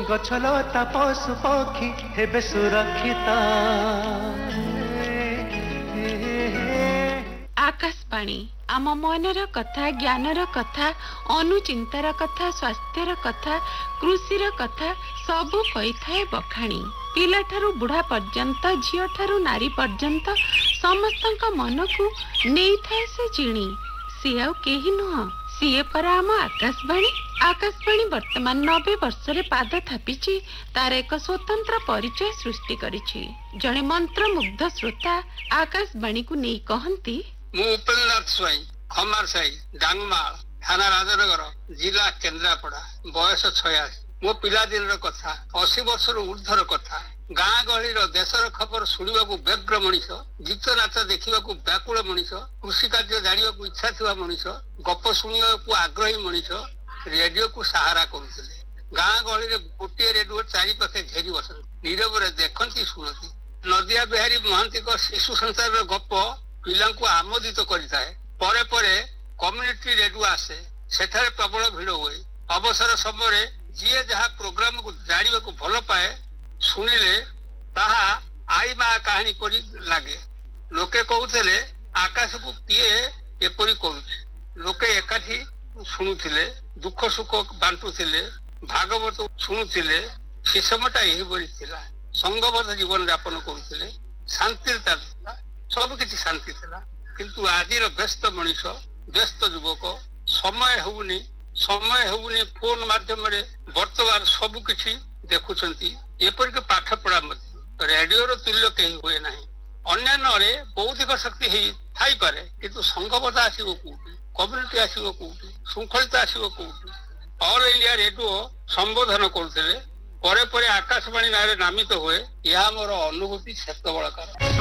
ଗଛଲତା ପଶୁ ପକ୍ଷୀ ହେବେ ସୁରକ୍ଷିତ। ଆକାଶବାଣୀ ଆମ ମନର କଥା, ଜ୍ଞାନର କଥା, ଅନୁଚିନ୍ତାର କଥା, ସ୍ୱାସ୍ଥ୍ୟର କଥା, କୃଷିର କଥା ସବୁ କହିଥାଏ ବଖାଣି। ପିଲାଠାରୁ ବୁଢ଼ା ପର୍ଯ୍ୟନ୍ତ, ଝିଅଠାରୁ ନାରୀ ପର୍ଯ୍ୟନ୍ତ ସମସ୍ତଙ୍କ ମନକୁ ନେଇଥାଏ ସେ ଜିଣି। ସିଏ ଆଉ କେହି ନୁହଁ, ସିଏ ପରା ଆମ ଆକାଶବାଣୀ। ଆକାଶବାଣୀ ବର୍ତ୍ତମାନ 90 ବର୍ଷରେ ପାଦ ଥାପିଛି, ତାର ଏକ ସ୍ୱତନ୍ତ୍ର ପରିଚୟ ସୃଷ୍ଟି କରିଛି। ଜଣେ ମନ୍ତ୍ରମୁଗ୍ଧ ଶ୍ରୋତା ଆକାଶବାଣୀକୁ ନେଇ କହନ୍ତି, ମୁଁ ଉପେନ୍ଦ୍ରନାଥ ସ୍ୱାଇଁ, ଖମାର ସାହି, ଡାଙ୍ଗମାଳ, ଥାନା ରାଜନଗର, ଜିଲ୍ଲା କେନ୍ଦ୍ରାପଡ଼ା, ବୟସ 86। ମୋ ପିଲାଦିନର କଥା, 80 ବର୍ଷରୁ ଉର୍ଦ୍ଧ୍ୱର କଥା। ଗାଁ ଗହଳିର ଦେଶର ଖବର ଶୁଣିବାକୁ ବ୍ୟଗ୍ର ମଣିଷ, ଗୀତ ନାଚ ଦେଖିବାକୁ ବ୍ୟାକୁଳ ମଣିଷ, କୃଷି କାର୍ଯ୍ୟ ଜାଣିବାକୁ ଇଚ୍ଛା ଥିବା ମଣିଷ, ଗପ ଶୁଣିବାକୁ ଆଗ୍ରହୀ ମଣିଷ ରେଡିଓକୁ ସାହାରା କରୁଥିଲେ। ଗାଁ ଗହଳିରେ ଗୋଟିଏ ରେଡିଓ ଚାରିପାଖେ ଘେରି ବସନ୍ତି, ନୀରବରେ ଦେଖନ୍ତି, ଶୁଣନ୍ତି। ନଦିଆ ବିହାରୀ ମହାନ୍ତିଙ୍କ ଶିଶୁ ସଂସାରର ଗପ ପିଲାଙ୍କୁ ଆମୋଦିତ କରିଥାଏ। ପରେ ପରେ କମ୍ୟୁନିଟି ରେଡିଓ ଆସେ, ସେଠାରେ ପ୍ରବଳ ଭିଡ଼ ହୁଏ। ଅବସର ସମୟରେ ଯିଏ ଯାହା ପ୍ରୋଗ୍ରାମକୁ ଜାଣିବାକୁ ଭଲ ପାଏ, ଶୁଣିଲେ ତାହା ଆଇ ମା କାହାଣୀ ପରି ଲାଗେ। ଲୋକେ କହୁଥିଲେ ଆକାଶକୁ କିଏ ଏପରି କରୁଛି। ଲୋକେ ଏକାଠି ଶୁଣୁଥିଲେ, ଦୁଃଖ ସୁଖ ବାଣ୍ଟୁଥିଲେ, ଭାଗବତ ଶୁଣୁଥିଲେ। ସେ ସମୟଟା ଏହିଭଳି ଥିଲା। ସଂଘବଦ୍ଧ ଜୀବନ ଯାପନ କରୁଥିଲେ, ଶାନ୍ତିରେ ଚାଲୁଥିଲା, ସବୁ କିଛି ଶାନ୍ତି ଥିଲା। କିନ୍ତୁ ଆଜିର ବ୍ୟସ୍ତ ମଣିଷ, ବ୍ୟସ୍ତ ଯୁବକ, ସମୟ ହେଉନି ଫୋନ ମାଧ୍ୟମରେ ବର୍ତ୍ତମାନ ସବୁ କିଛି ଦେଖୁଛନ୍ତି, ଏପରିକି ପାଠ ପଢା ମଧ୍ୟ। ରେଡିଓର ତୁଲ୍ୟ କେହି ହୁଏ ନାହିଁ। ଅନ୍ୟାନ୍ୟରେ ବୌଦ୍ଧିକ ଶକ୍ତି ହେଇ ଥାଇପାରେ, କିନ୍ତୁ ସଂଘବଦ୍ଧ ଆସିବ କୋଉଠି, କମ୍ୟୁନିଟି ଆସିବ କୋଉଠି, ଶୃଙ୍ଖଳିତ ଆସିବ କୋଉଠି। ଅଲ୍ ଇଣ୍ଡିଆ ରେଡିଓ ସମ୍ବୋଧନ କରୁଥିଲେ, ପରେ ପରେ ଆକାଶବାଣୀ ନାଁରେ ନାମିତ ହୁଏ। ଏହା ମୋର ଅନୁଭୂତି ସେତେବେଳକାର।